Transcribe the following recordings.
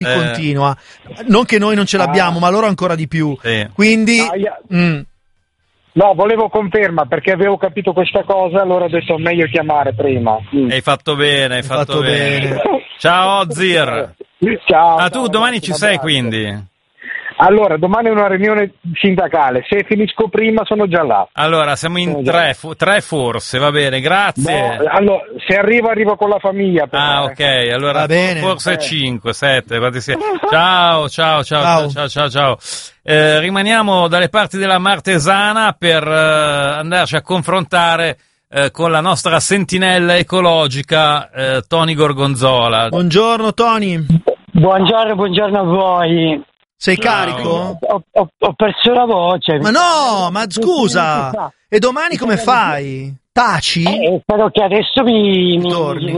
continua. Non che noi non ce l'abbiamo, ma loro ancora di più. Sì. Quindi... No, volevo conferma perché avevo capito questa cosa, allora ho detto meglio chiamare prima. Hai fatto bene, hai fatto bene. Ciao Ozir. Ciao. Tu domani ci sei quindi? Allora, domani è una riunione sindacale, se finisco prima sono già là. Allora, siamo in tre forse, va bene, grazie. No, allora, se arrivo con la famiglia. Ok, allora va bene. Forse 5, 7, ciao. Rimaniamo dalle parti della Martesana per andarci a confrontare con la nostra sentinella ecologica Tony Gorgonzola. Buongiorno Tony. Buongiorno a voi. Sei carico? Ho perso la voce. Ma no, ma scusa. E domani come fai? Taci? Spero che adesso mi torni.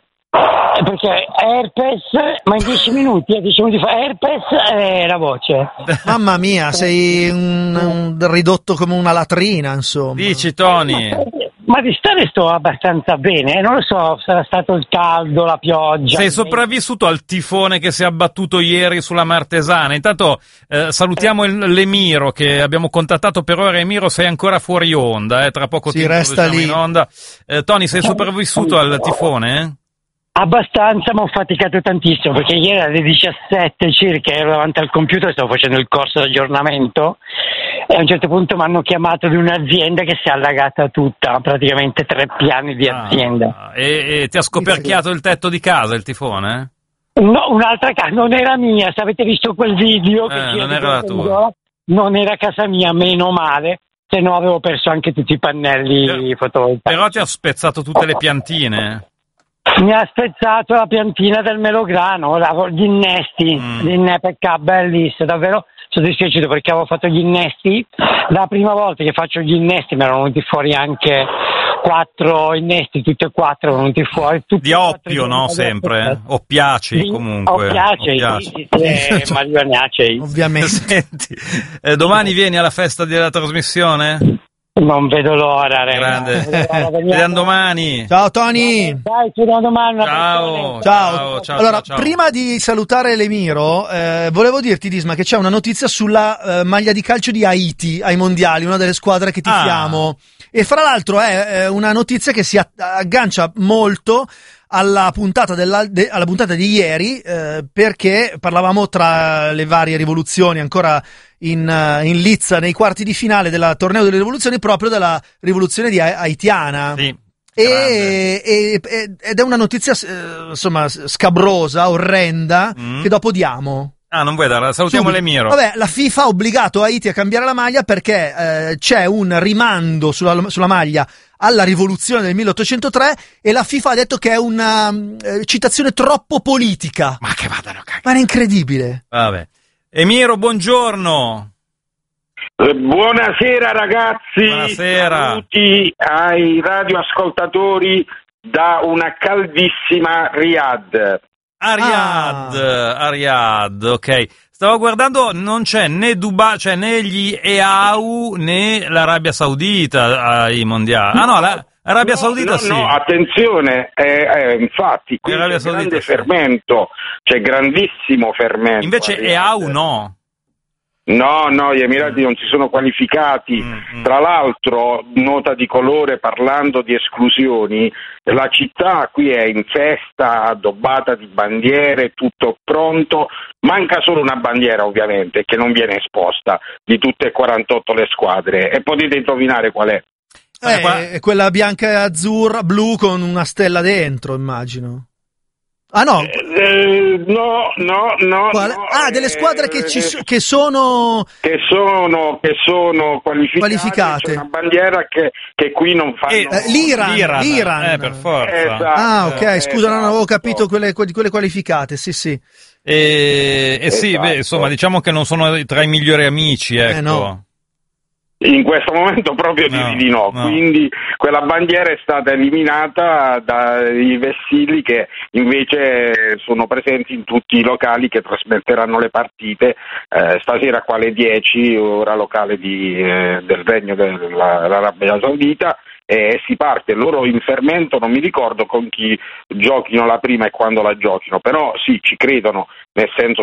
Perché herpes, ma in 10 minuti fa herpes e la voce. Mamma mia, sei un ridotto come una latrina, insomma. Dici Tony? Ma di stare sto abbastanza bene, non lo so, sarà stato il caldo, la pioggia. Sei sopravvissuto al tifone che si è abbattuto ieri sulla Martesana. Intanto salutiamo l'Emiro che abbiamo contattato per ora. Emiro, sei ancora fuori onda, tra poco tempo resta lì. In onda. Tony, sei sopravvissuto al tifone? Abbastanza, ma ho faticato tantissimo perché ieri alle 17 circa ero davanti al computer, stavo facendo il corso di aggiornamento e a un certo punto mi hanno chiamato di un'azienda che si è allagata tutta, praticamente 3 piani di azienda. E ti ha scoperchiato il tetto di casa il tifone? No, un'altra casa, non era mia, se avete visto quel video che non era la tua. Non era casa mia, meno male, se no avevo perso anche tutti i pannelli fotovoltaici. Però ti ha spezzato tutte le piantine. Mi ha spezzato la piantina del melograno, gli innesti, bellissimo, davvero sono dispiaciuto perché avevo fatto gli innesti, la prima volta che faccio gli innesti mi erano venuti fuori anche 4 innesti, tutti e 4 erano venuti fuori. Di oppio, no, sempre, oppiacei comunque. Oppiacei, sì, marijuanacei. Ovviamente. Senti, domani vieni alla festa della trasmissione? Non vedo l'ora, ragazzi. Grande. Vediamo domani. Ciao Tony. Dai, ci vediamo domani. Ciao. Allora, prima di salutare l'Emiro, volevo dirti, Disma, che c'è una notizia sulla maglia di calcio di Haiti ai mondiali, una delle squadre che tifiamo. E fra l'altro è una notizia che si aggancia molto alla puntata di ieri, perché parlavamo tra le varie rivoluzioni ancora in lizza nei quarti di finale del torneo delle rivoluzioni, proprio della rivoluzione haitiana. Sì. Ed è una notizia insomma scabrosa, orrenda, che dopo diamo. Non vuoi darla? Salutiamo l'Emiro. Vabbè, la FIFA ha obbligato Haiti a cambiare la maglia perché c'è un rimando sulla maglia alla rivoluzione del 1803 e la FIFA ha detto che è una citazione troppo politica. Ma che vadano cagare. Ma è incredibile. Vabbè. Emiro, buongiorno. Buonasera ragazzi. Buonasera. Saluti ai radioascoltatori da una caldissima Riyadh. Riyadh, ok. Stavo guardando, non c'è né Dubai, cioè né gli EAU né l'Arabia Saudita ai mondiali. L'Arabia Saudita sì. No, attenzione, infatti qui c'è grande fermento, c'è grandissimo fermento. Invece EAU no. No, gli Emirati non si sono qualificati. Tra l'altro, nota di colore, parlando di esclusioni, la città qui è in festa, addobbata di bandiere, tutto pronto. Manca solo una bandiera, ovviamente, che non viene esposta, di tutte e 48 le squadre. E potete indovinare qual è. È quella bianca e azzurra, blu con una stella dentro, immagino. No. No. Delle squadre che sono qualificate. C'è una bandiera che qui non fanno. L'Iran. Per forza. Esatto, ok, scusa, non avevo capito quelle qualificate, sì. Sì, esatto. insomma, diciamo che non sono tra i migliori amici, ecco. No. In questo momento proprio di no, quindi quella bandiera è stata eliminata dai vessilli che invece sono presenti in tutti i locali che trasmetteranno le partite, stasera qua alle 10, ora locale del Regno dell'Arabia Saudita, e si parte. Loro in fermento, non mi ricordo con chi giochino la prima e quando la giochino, però sì, ci credono, nel senso